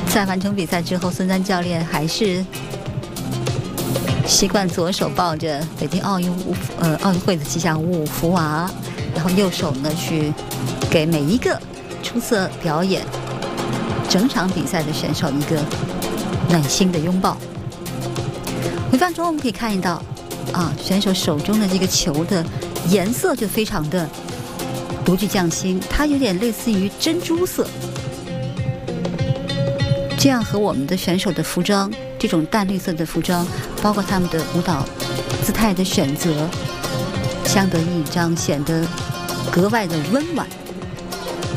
在完成比赛之后，孙丹教练还是习惯左手抱着北京奥运会的吉祥物福娃，然后右手呢去给每一个出色表演整场比赛的选手一个暖心的拥抱。回放中我们可以看到选手手中的这个球的颜色就非常的独具匠心，它有点类似于珍珠色，这样和我们的选手的服装这种淡绿色的服装，包括他们的舞蹈姿态的选择相得益彰，显得格外的温婉。